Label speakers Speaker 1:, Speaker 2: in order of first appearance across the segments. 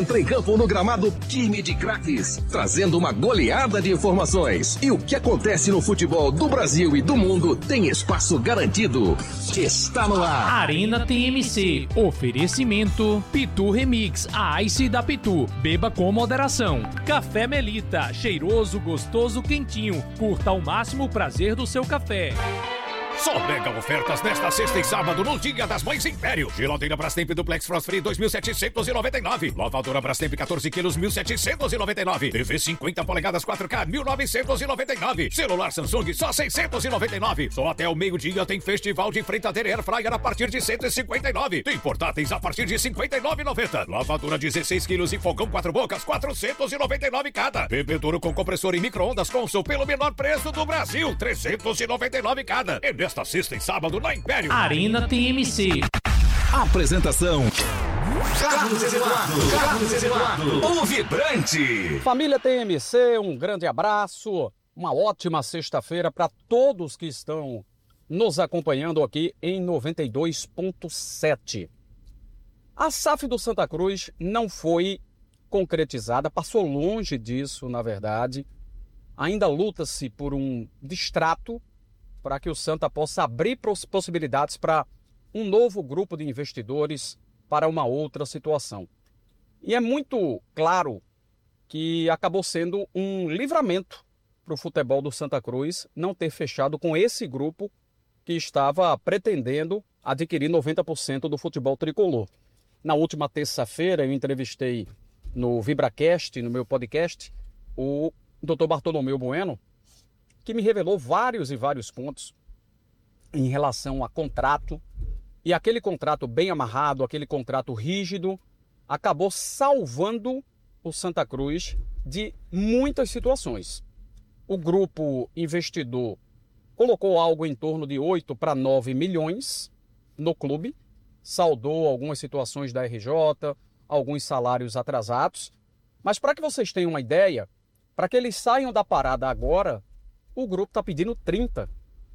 Speaker 1: Entra em campo no gramado time de craques, trazendo uma goleada de informações. E o que acontece no futebol do Brasil e do mundo tem espaço garantido. Está no ar.
Speaker 2: Arena TMC. Oferecimento Pitu Remix, a Ice da Pitu. Beba com moderação. Café Melita, cheiroso, gostoso, quentinho. Curta ao máximo o prazer do seu café.
Speaker 3: Só mega ofertas nesta sexta e sábado no Dia das Mães Império. Geladeira Brastemp Duplex Frost Free 2.799. Lavadora Brastemp 14 quilos 1.799. TV 50 polegadas 4K 1.999. Celular Samsung só 699. Só até o meio-dia tem festival de fritadeira Air Fryer a partir de 159. Tem portáteis a partir de 59,90. Lavadora 16 quilos e fogão 4 bocas 499 cada. Bebedouro com compressor e micro-ondas Consul pelo menor preço do Brasil 399 cada. Nesta sexta e sábado na Império.
Speaker 2: Arena TMC.
Speaker 1: Apresentação: Carlos Eduardo, o vibrante.
Speaker 4: Família TMC, um grande abraço, uma ótima sexta-feira para todos que estão nos acompanhando aqui em 92.7. A SAF do Santa Cruz não foi concretizada, passou longe disso, na verdade. Ainda luta-se por um distrato para que o Santa possa abrir possibilidades para um novo grupo de investidores para uma outra situação. E é muito claro que acabou sendo um livramento para o futebol do Santa Cruz não ter fechado com esse grupo que estava pretendendo adquirir 90% do futebol tricolor. Na última terça-feira eu entrevistei no VibraCast, no meu podcast, o Dr. Bartolomeu Bueno, que me revelou vários pontos em relação a contrato, e aquele contrato bem amarrado, aquele contrato rígido, acabou salvando o Santa Cruz de muitas situações. O grupo investidor colocou algo em torno de 8 para 9 milhões no clube, saldou algumas situações da RJ, alguns salários atrasados, mas para que vocês tenham uma ideia, para que eles saiam da parada agora, o grupo está pedindo 30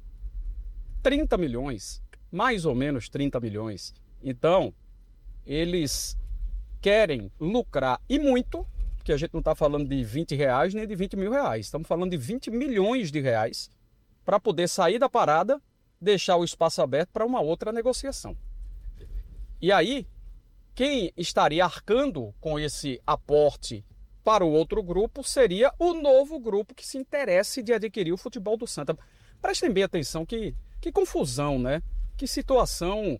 Speaker 4: milhões, mais ou menos 30 milhões. Então, eles querem lucrar e muito, porque a gente não está falando de 20 reais nem de 20 mil reais. Estamos falando de 20 milhões de reais para poder sair da parada, deixar o espaço aberto para uma outra negociação. E aí, quem estaria arcando com esse aporte para o outro grupo seria o novo grupo que se interesse de adquirir o futebol do Santa. Prestem bem atenção, que confusão, né? Que situação,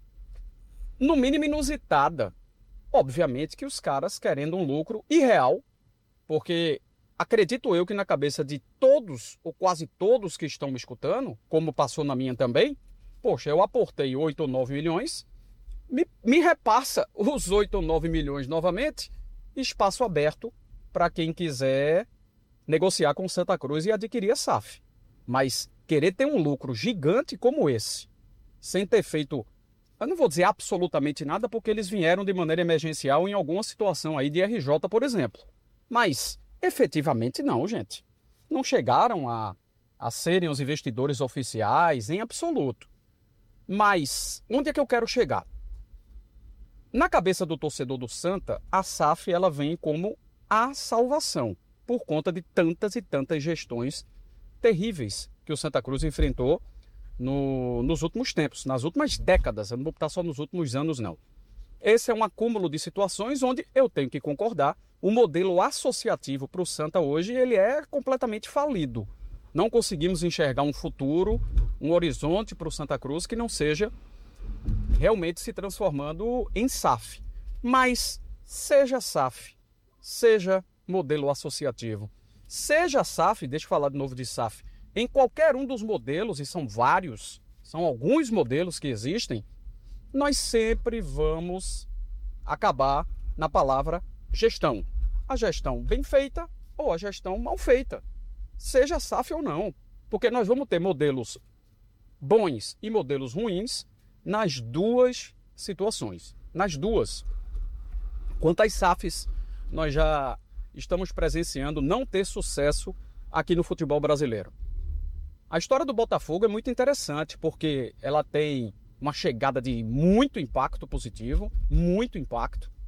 Speaker 4: no mínimo, inusitada. Obviamente que os caras querendo um lucro irreal, porque acredito eu que na cabeça de todos, ou quase todos que estão me escutando, como passou na minha também, poxa, eu aportei 8 ou 9 milhões, me repassa os 8 ou 9 milhões novamente, espaço aberto para quem quiser negociar com Santa Cruz e adquirir a SAF. Mas querer ter um lucro gigante como esse, sem ter feito, eu não vou dizer absolutamente nada, porque eles vieram de maneira emergencial em alguma situação aí de RJ, por exemplo. Mas, efetivamente não, gente. Não chegaram a serem os investidores oficiais em absoluto. Mas, onde é que eu quero chegar? Na cabeça do torcedor do Santa, a SAF ela vem como a salvação, por conta de tantas e tantas gestões terríveis que o Santa Cruz enfrentou nos últimos tempos, nas últimas décadas. Eu não vou botar só nos últimos anos, não. Esse é um acúmulo de situações onde eu tenho que concordar. O modelo associativo para o Santa hoje ele é completamente falido. Não conseguimos enxergar um futuro, um horizonte para o Santa Cruz que não seja realmente se transformando em SAF. Mas seja SAF, seja modelo associativo, seja SAF, deixa eu falar de novo de SAF, em qualquer um dos modelos, e são vários, são alguns modelos que existem, nós sempre vamos acabar na palavra gestão. A gestão bem feita ou a gestão mal feita, seja SAF ou não, porque nós vamos ter modelos bons e modelos ruins nas duas situações, nas duas. Quanto às SAFs, nós já estamos presenciando não ter sucesso aqui no futebol brasileiro. A história do Botafogo é muito interessante, porque ela tem uma chegada de muito impacto positivo, muito impacto.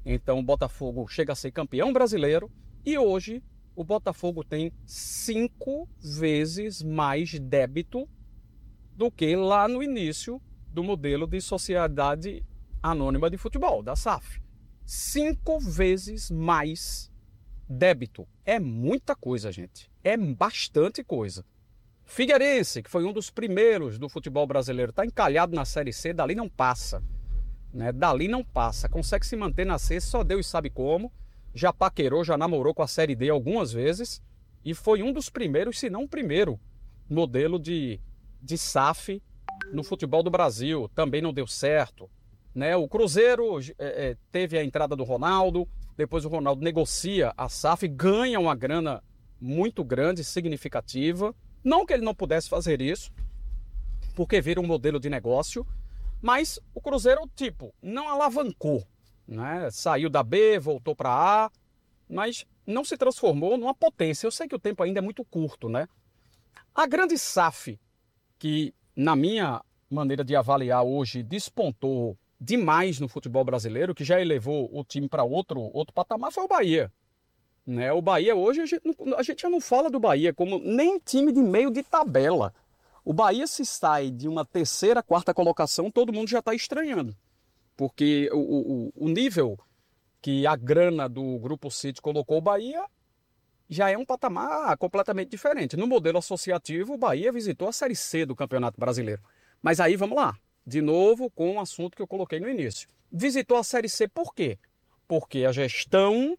Speaker 4: Então o Botafogo chega a ser campeão brasileiro e hoje o Botafogo tem 5 vezes mais débito do que lá no início do modelo de sociedade anônima de futebol, da SAF. 5 vezes mais débito. É muita coisa, gente. É bastante coisa. Figueirense, que foi um dos primeiros do futebol brasileiro, está encalhado na Série C, dali não passa. Né? Dali não passa. Consegue se manter na C, só Deus sabe como. Já paquerou, já namorou com a Série D algumas vezes. E foi um dos primeiros, se não o primeiro, modelo de SAF no futebol do Brasil. Também não deu certo. Né? O Cruzeiro teve a entrada do Ronaldo, depois o Ronaldo negocia a SAF, ganha uma grana muito grande, significativa. Não que ele não pudesse fazer isso, porque vira um modelo de negócio, mas o Cruzeiro, não alavancou. Né? Saiu da B, voltou para A, mas não se transformou numa potência. Eu sei que o tempo ainda é muito curto, né? A grande SAF, que na minha maneira de avaliar hoje despontou demais no futebol brasileiro, que já elevou o time para outro patamar, foi o Bahia. Né? O Bahia hoje, a gente já não fala do Bahia como nem time de meio de tabela. O Bahia, se sai de uma terceira, quarta colocação, todo mundo já está estranhando. Porque o nível que a grana do Grupo City colocou o Bahia já é um patamar completamente diferente. No modelo associativo, o Bahia visitou a Série C do Campeonato Brasileiro. Mas aí, vamos lá. De novo, com o assunto que eu coloquei no início. Visitou a Série C por quê? Porque a gestão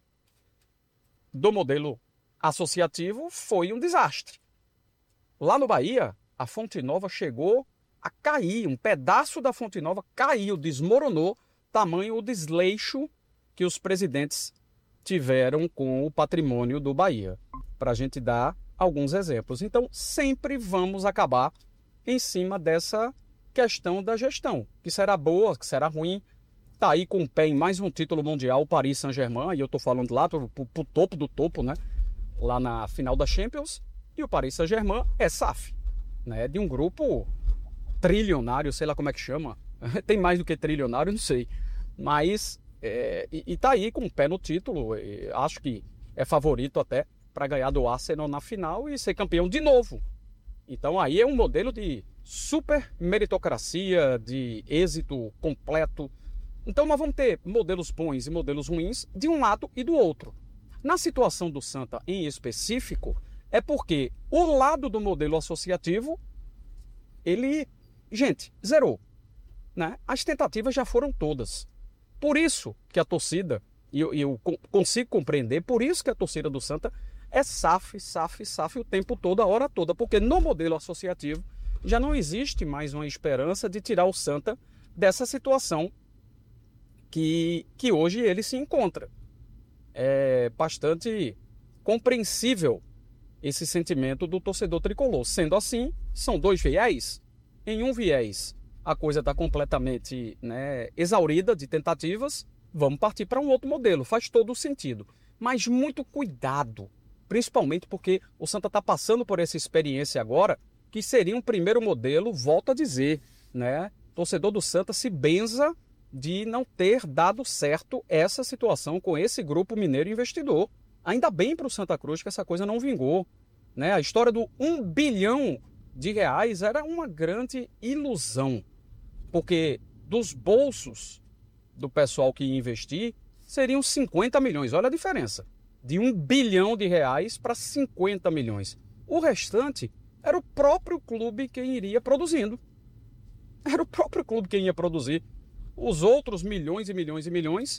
Speaker 4: do modelo associativo foi um desastre. Lá no Bahia, a Fonte Nova chegou a cair. Um pedaço da Fonte Nova caiu, desmoronou, tamanho o desleixo que os presidentes tiveram com o patrimônio do Bahia. Para a gente dar alguns exemplos. Então, sempre vamos acabar em cima dessa questão da gestão, que será boa, que será ruim. Está aí com o pé em mais um título mundial, o Paris Saint-Germain, e eu estou falando lá para o topo do topo, né? Lá na final da Champions, e o Paris Saint-Germain é SAF, né? De um grupo trilionário, sei lá como é que chama, tem mais do que trilionário, não sei, mas está aí com o pé no título, acho que é favorito até para ganhar do Arsenal na final e ser campeão de novo. Então aí é um modelo de super meritocracia, de êxito completo. Então nós vamos ter modelos bons e modelos ruins de um lado e do outro. Na situação do Santa em específico, é porque o lado do modelo associativo, ele, gente, zerou. Né? As tentativas já foram todas. Por isso que a torcida, e eu consigo compreender, por isso que a torcida do Santa é SAF o tempo todo, a hora toda, porque no modelo associativo já não existe mais uma esperança de tirar o Santa dessa situação que hoje ele se encontra. É bastante compreensível esse sentimento do torcedor tricolor. Sendo assim, são dois viés. Em um viés, a coisa está completamente, né, exaurida de tentativas, vamos partir para um outro modelo, faz todo o sentido. Mas muito cuidado, principalmente porque o Santa está passando por essa experiência agora, que seria um primeiro modelo, volto a dizer, né? Torcedor do Santa se benza de não ter dado certo essa situação com esse grupo mineiro investidor. Ainda bem para o Santa Cruz que essa coisa não vingou. Né? A história do R$1 bilhão era uma grande ilusão, porque dos bolsos do pessoal que ia investir seriam 50 milhões. Olha a diferença, de R$1 bilhão para 50 milhões. O restante era o próprio clube quem iria produzindo. Era o próprio clube quem ia produzir. Os outros milhões e milhões e milhões,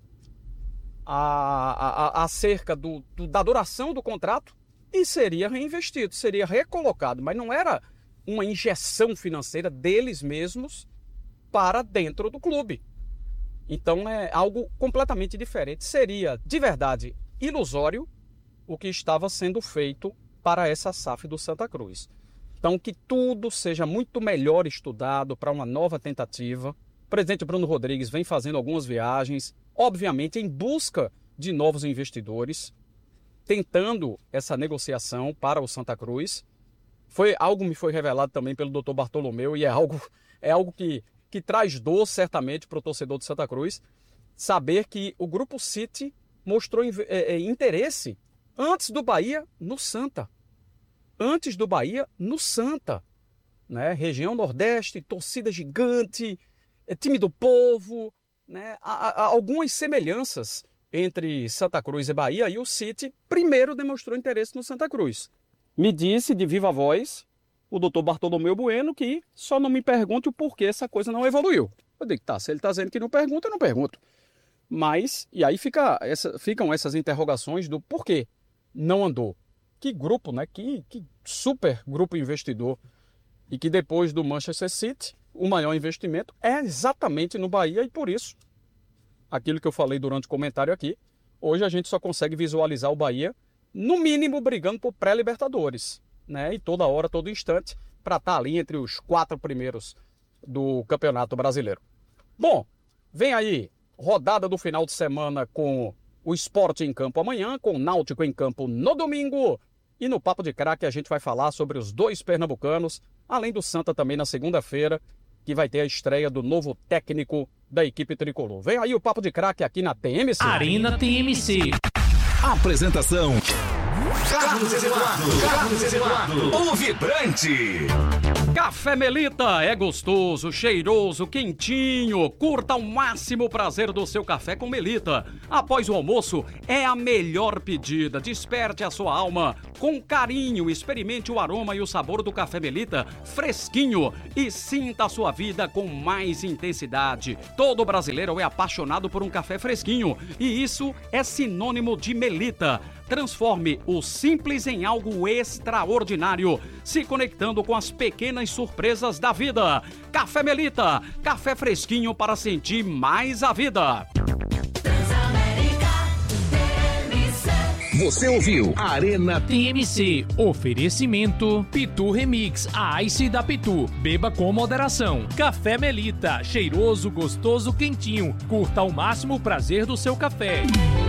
Speaker 4: acerca da duração do contrato, e seria reinvestido, seria recolocado, mas não era uma injeção financeira deles mesmos para dentro do clube. Então é algo completamente diferente. Seria, de verdade, ilusório o que estava sendo feito para essa SAF do Santa Cruz. Então que tudo seja muito melhor estudado para uma nova tentativa. O presidente Bruno Rodrigues vem fazendo algumas viagens, obviamente em busca de novos investidores, tentando essa negociação para o Santa Cruz. Me foi revelado também pelo Dr. Bartolomeu, e é algo que traz dor certamente para o torcedor do Santa Cruz, saber que o Grupo City mostrou interesse antes do Bahia no Santa. Antes do Bahia no Santa. Né? Região Nordeste, torcida gigante, time do povo. Né? Há algumas semelhanças entre Santa Cruz e Bahia, e o City primeiro demonstrou interesse no Santa Cruz. Me disse de viva voz o doutor Bartolomeu Bueno que só não me pergunte o porquê essa coisa não evoluiu. Eu digo, tá, se ele está dizendo que não pergunta, eu não pergunto. Mas, e aí ficam essas interrogações do porquê não andou. Que grupo, né? Que super grupo investidor. E que depois do Manchester City, o maior investimento é exatamente no Bahia, e por isso, aquilo que eu falei durante o comentário aqui, hoje a gente só consegue visualizar o Bahia, no mínimo, brigando por pré-Libertadores, né? E toda hora, todo instante, para estar ali entre os 4 primeiros do Campeonato Brasileiro. Bom, vem aí rodada do final de semana com o Sport em campo amanhã, com o Náutico em campo no domingo. E no Papo de Craque a gente vai falar sobre os 2 pernambucanos, além do Santa também na segunda-feira, que vai ter a estreia do novo técnico da equipe tricolor. Vem aí o Papo de Craque aqui na TMC.
Speaker 2: Arena TMC.
Speaker 1: Apresentação: Carlos Eduardo, o vibrante.
Speaker 4: Café Melita é gostoso, cheiroso, quentinho. Curta ao máximo o prazer do seu café com Melita. Após o almoço, é a melhor pedida. Desperte a sua alma com carinho. Experimente o aroma e o sabor do café Melita fresquinho e sinta a sua vida com mais intensidade. Todo brasileiro é apaixonado por um café fresquinho e isso é sinônimo de Melita. Transforme o simples em algo extraordinário, se conectando com as pequenas surpresas da vida. Café Melita, café fresquinho para sentir mais a vida.
Speaker 1: Você ouviu Arena
Speaker 2: TMC. Oferecimento Pitu Remix, a Ice da Pitu. Beba com moderação. Café Melita, cheiroso, gostoso, quentinho. Curta ao máximo o prazer do seu café.